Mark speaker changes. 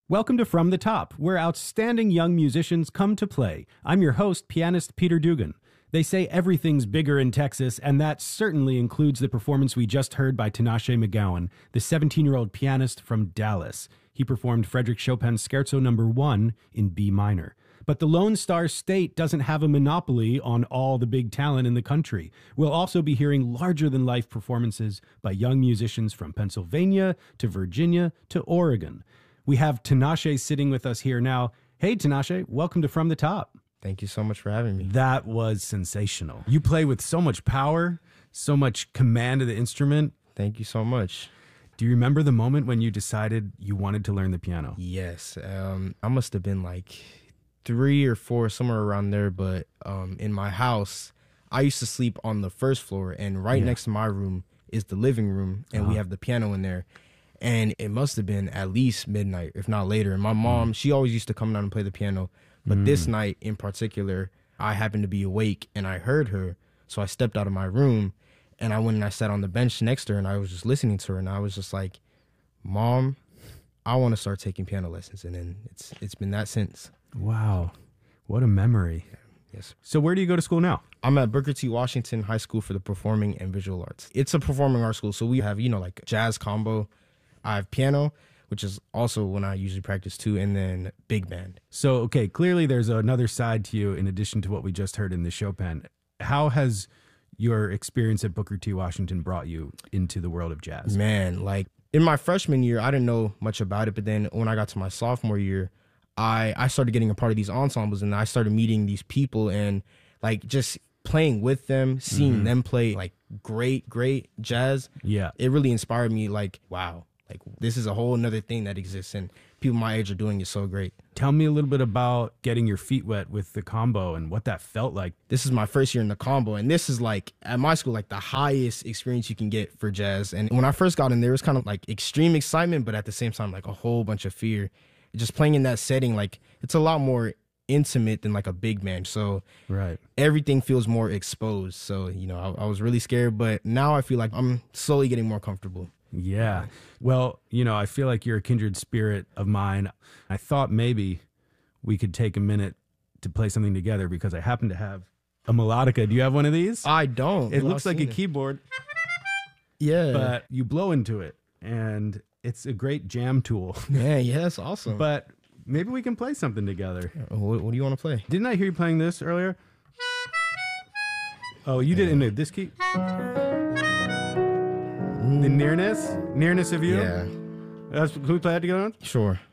Speaker 1: Welcome to From the Top, where outstanding young musicians come to play. I'm your host, pianist Peter Dugan. They say everything's bigger in Texas, and that certainly includes the performance we just heard by Tinashe McGowan, the 17-year-old pianist from Dallas. He performed Frédéric Chopin's Scherzo No. 1 in B minor. But the Lone Star State doesn't have a monopoly on all the big talent in the country. We'll also be hearing larger-than-life performances by young musicians from Pennsylvania to Virginia to Oregon. We have Tinashe sitting with us here now. Hey, Tinashe, welcome to From the Top.
Speaker 2: Thank you so much for having me.
Speaker 1: That was sensational. You play with so much power, so much command of the instrument.
Speaker 2: Thank you so much.
Speaker 1: Do you remember the moment when you decided you wanted to learn the piano?
Speaker 2: Yes. I must have been like 3 or 4, somewhere around there. But in my house, I used to sleep on the first floor, and right next to my room is the living room, and we have the piano in there. And it must have been at least midnight, if not later. And my mom, she always used to come down and play the piano. But this night in particular, I happened to be awake and I heard her. So I stepped out of my room and I went and I sat on the bench next to her and I was just listening to her. And I was just like, Mom, I want to start taking piano lessons. And then it's been that since.
Speaker 1: Wow. What a memory.
Speaker 2: Yes.
Speaker 1: So where do you go to school now?
Speaker 2: I'm at Booker T. Washington High School for the Performing and Visual Arts. It's a performing arts school. So we have, like jazz combo. I have piano, which is also when I usually practice too, and then big band.
Speaker 1: So, okay, clearly there's another side to you in addition to what we just heard in the Chopin. How has your experience at Booker T. Washington brought you into the world of jazz?
Speaker 2: Man, like in my freshman year, I didn't know much about it, but then when I got to my sophomore year, I started getting a part of these ensembles, and I started meeting these people and like just playing with them, seeing them play like great jazz.
Speaker 1: Yeah.
Speaker 2: It really inspired me, like, wow. Like, this is a whole nother thing that exists, and people my age are doing it so great.
Speaker 1: Tell me a little bit about getting your feet wet with the combo and what that felt like.
Speaker 2: This is my first year in the combo, and this is like, at my school, like the highest experience you can get for jazz. And when I first got in there, it was kind of like extreme excitement, but at the same time, like a whole bunch of fear. Just playing in that setting, like, it's a lot more intimate than like a big band. So everything feels more exposed. So, I was really scared, but now I feel like I'm slowly getting more comfortable.
Speaker 1: Yeah. Well, I feel like you're a kindred spirit of mine. I thought maybe we could take a minute to play something together because I happen to have a melodica. Do you have one of these?
Speaker 2: I don't.
Speaker 1: It looks like a keyboard.
Speaker 2: Yeah.
Speaker 1: But you blow into it, and it's a great jam tool.
Speaker 2: Yeah, that's awesome.
Speaker 1: But maybe we can play something together.
Speaker 2: What do you want to play?
Speaker 1: Didn't I hear you playing this earlier? Oh, you did it in this key? The nearness of you?
Speaker 2: Yeah.
Speaker 1: Can we play that together?
Speaker 2: Sure.